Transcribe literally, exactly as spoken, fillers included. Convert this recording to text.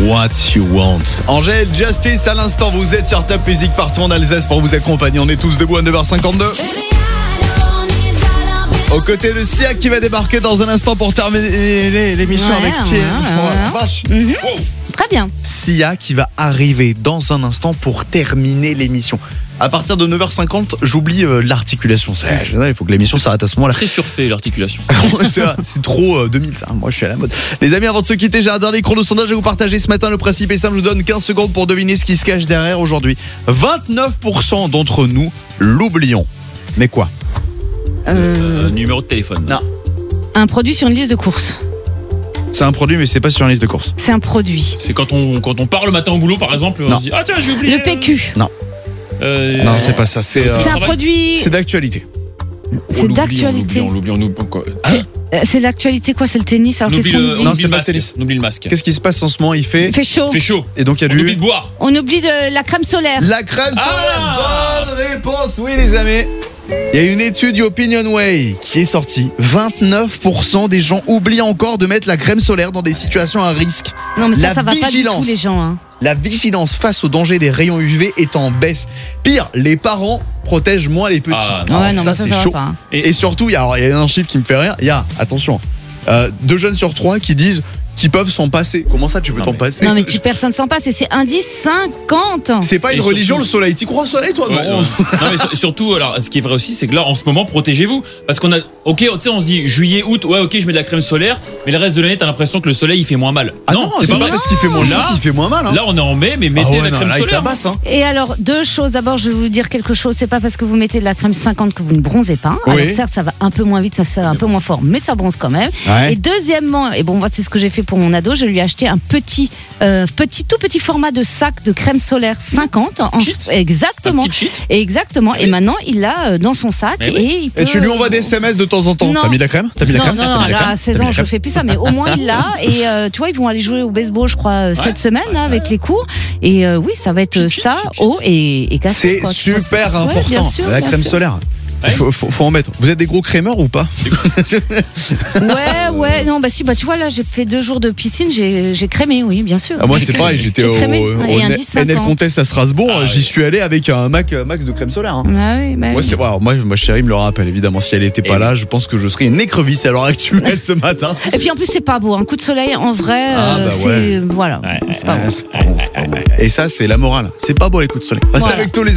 What You Want. Angèle, Justice, à l'instant, vous êtes sur Top Music partout en Alsace pour vous accompagner. On est tous debout à neuf heures cinquante-deux. Aux côtés de Sia qui va débarquer dans un instant pour terminer l'émission ouais, avec qui ouais, ouais. oh, vache. Mm-hmm. Wow. Très bien. Sia qui va arriver dans un instant pour terminer l'émission. À partir de neuf heures cinquante, j'oublie euh, l'articulation. C'est, il faut que l'émission s'arrête à ce moment-là. Très surfait l'articulation. c'est, c'est trop euh, deux mille. Ça. Moi, je suis à la mode. Les amis, avant de se quitter, j'ai un dernier chrono sondage à vous partager ce matin. Le principe est simple. Je vous donne quinze secondes pour deviner ce qui se cache derrière aujourd'hui. vingt-neuf pour cent d'entre nous l'oublions. Mais quoi ? Euh, numéro de téléphone. Non. Un produit sur une liste de courses. C'est un produit, mais c'est pas sur une liste de courses. C'est un produit. C'est quand on, quand on part le matin au boulot, par exemple, on Non. se dit ah tiens j'ai oublié. Le P Q. Non. Euh, Non, c'est pas ça. C'est, euh, C'est un travail. produit. c'est d'actualité. on C'est l'oublie, d'actualité. On l'oublie, on l'oublie, on l'oublie. Quoi. Euh, C'est l'actualité quoi? C'est le tennis. Alors On qu'est-ce oublie qu'on le, oublie on Non, oublie c'est le pas le masque. tennis. On oublie le masque. Qu'est-ce qui se passe en ce moment ? Il fait. Il fait chaud. Il fait chaud. Et donc, il y a On du. oublie de boire. On oublie de la crème solaire. La crème solaire. Ah Bonne réponse, oui, les amis. Il y a une étude du Opinion Way qui est sortie. vingt-neuf pour cent des gens oublient encore de mettre la crème solaire dans des situations à risque. Non mais ça, La ça va pas du vigilance. tout les gens. Hein. La vigilance face au danger des rayons U V est en baisse. Pire, les parents protègent moins les petits. Ah, Alors ouais, non, ça, mais ça, c'est ça va chaud. pas. Hein. Et, et surtout, il y, a- alors, il y a un chiffre qui me fait rire. Il y a, attention, euh, deux jeunes sur trois qui disent qu'ils peuvent s'en passer. Comment ça, tu peux Non, t'en mais- passer Non mais tu personne s'en passe et c'est indice cinquante. C'est pas une Et religion, surtout- le soleil. T'y crois au soleil, toi? Ouais, Non. non. Non, mais sur- surtout, alors, ce qui est vrai aussi, c'est que là, en ce moment, protégez-vous. Parce qu'on a, ok, tu sais, on se dit juillet, août, ouais, ok, je mets de la crème solaire, mais le reste de l'année, t'as l'impression que le soleil, il fait moins mal. Ah non, c'est, pas vrai. parce qu'il fait moins chaud Là- qu'il fait moins mal. Hein. Là, on est en mai, mais mettez Ah ouais, la non, crème là, il solaire. tabasse, hein. Et alors deux choses. D'abord je vais vous dire quelque chose. C'est pas parce que vous mettez de la crème cinquante que vous ne bronzez pas. Oui. Alors certes ça va un peu moins vite, ça se fait un peu moins fort, mais ça bronze quand même. Ouais. Et deuxièmement, et bon moi c'est ce que j'ai fait pour mon ado, je lui ai acheté un petit, euh, petit tout petit format de sac de crème solaire cinquante. En, Cheat. exactement. Un petit cheat. Exactement. Oui. Et maintenant il l'a euh, dans son sac Mais oui. et il peut. Et tu lui envoies des S M S de temps en temps. Non. T'as mis de la crème? T'as mis de la Non, crème? non, T'as non, mis de la là, crème à seize T'as mis ans, de je la crème fais plus ça, mais au moins il l'a. Et euh, tu vois, ils vont aller jouer au baseball, je crois, euh, cette semaine, là, avec les cours. Et euh, oui, ça va être Chut, ça, chut, chut, eau et, et café. C'est quoi. super Ouais, important. bien sûr, la bien crème sûr. solaire. Ouais. Faut, faut, faut en mettre. Vous êtes des gros crémeurs ou pas? Ouais, ouais, non, bah si, bah tu vois, là, j'ai fait deux jours de piscine, j'ai, j'ai crémé, oui, bien sûr. Ah, moi, J'ai c'est crémé. pareil. J'étais J'ai au, crémé. au Et un N- dix N L cinquante. Contest à Strasbourg. Ah, J'y ouais. suis allé avec un Mac, max de crème solaire. Hein. Ah oui, bah Moi, oui. c'est, wow, moi, ma chérie me le rappelle évidemment. Si elle était pas Et là, je pense que je serais une écrevisse à l'heure actuelle ce matin. Et puis en plus, c'est pas beau. Un coup de soleil, en vrai, Ah, euh, bah c'est. ouais. Voilà. Ouais, C'est pas Ouais, beau. c'est pas bon, c'est pas bon. Et ça, c'est la morale. C'est pas beau les coups de soleil. Restez Voilà. avec tous les